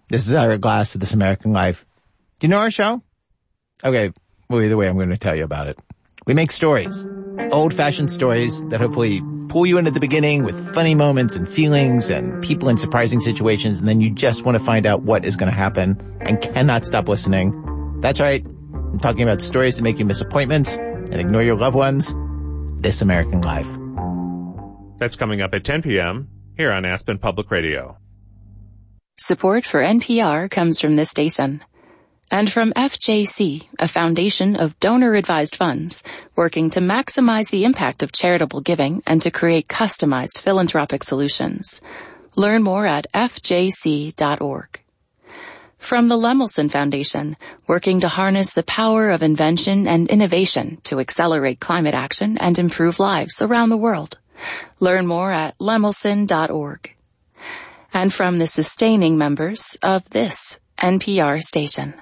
This is Ira Glass of This American Life. Do you know our show? Okay, well, either way, I'm going to tell you about it. We make stories. Old-fashioned stories that hopefully pull you in at the beginning with funny moments and feelings and people in surprising situations, and then you just want to find out what is going to happen and cannot stop listening. That's right. I'm talking about stories that make you miss appointments and ignore your loved ones. This American Life. That's coming up at 10 p.m. here on Aspen Public Radio. Support for NPR comes from this station. And from FJC, a foundation of donor-advised funds working to maximize the impact of charitable giving and to create customized philanthropic solutions. Learn more at fjc.org. From the Lemelson Foundation, working to harness the power of invention and innovation to accelerate climate action and improve lives around the world. Learn more at lemelson.org. And from the sustaining members of this NPR station.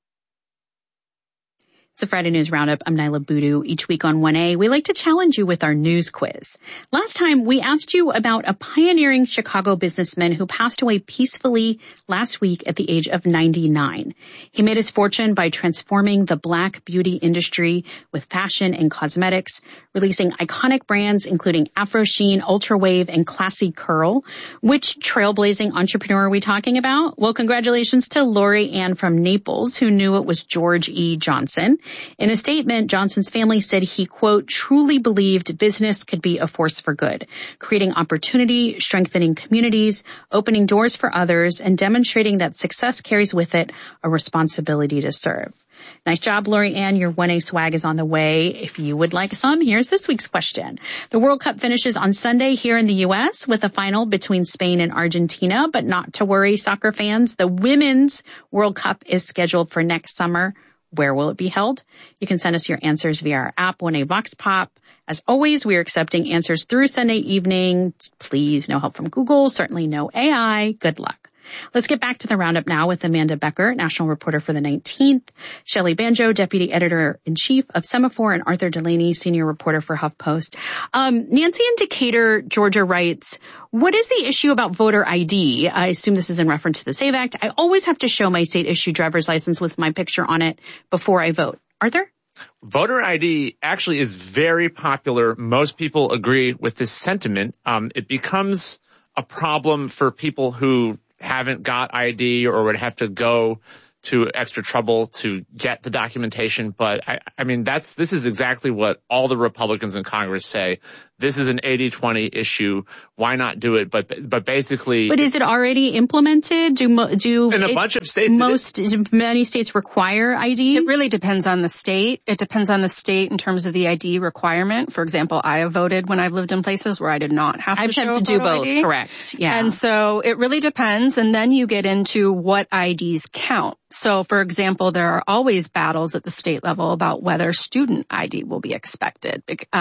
It's a Friday News Roundup. I'm Nyla Boodoo. Each week on 1A, we like to challenge you with our news quiz. Last time, we asked you about a pioneering Chicago businessman who passed away peacefully last week at the age of 99. He made his fortune by transforming the Black beauty industry with fashion and cosmetics, releasing iconic brands including Afro Sheen, Ultra Wave, and Classy Curl. Which trailblazing entrepreneur are we talking about? Well, congratulations to Lori Ann from Naples, who knew it was George E. Johnson. In a statement, Johnson's family said he, quote, truly believed business could be a force for good, creating opportunity, strengthening communities, opening doors for others, and demonstrating that success carries with it a responsibility to serve. Nice job, Lori Ann. Your 1A swag is on the way. If you would like some, here's this week's question. The World Cup finishes on Sunday here in the U.S. with a final between Spain and Argentina, but not to worry, soccer fans. The Women's World Cup is scheduled for next summer. Where will it be held? You can send us your answers via our app, 1A Vox Pop. As always, we are accepting answers through Sunday evening. Please, no help from Google. Certainly no AI. Good luck. Let's get back to the roundup now with Amanda Becker, national reporter for the 19th, Shelley Banjo, deputy editor-in-chief of Semaphore, and Arthur Delaney, senior reporter for HuffPost. Nancy in Decatur, Georgia writes, what is the issue about voter ID? I assume this is in reference to the SAVE Act. I always have to show my state-issued driver's license with my picture on it before I vote. Arthur? Voter ID actually is very popular. Most people agree with this sentiment. It becomes a problem for people who haven't got ID or would have to go to extra trouble to get the documentation. But I mean, this is exactly what all the Republicans in Congress say. This is an 80-20 issue. Why not do it? But basically. But is it already implemented? In a bunch of states. Many states require ID? It really depends on the state. It depends on the state in terms of the ID requirement. For example, I have voted when I've lived in places where I did not have to show I've had to do both, ID. correct. Yeah. And so it really depends. And then you get into what IDs count. So, for example, there are always battles at the state level about whether student ID will be accepted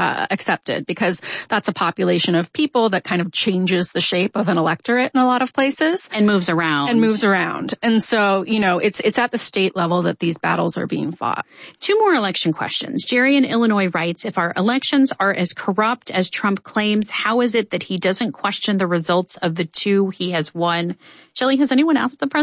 because that's a population of people that kind of changes the shape of an electorate in a lot of places. And moves around. And so, it's at the state level that these battles are being fought. Two more election questions. Jerry in Illinois writes, if our elections are as corrupt as Trump claims, how is it that he doesn't question the results of the two he has won? Shelley, has anyone asked the president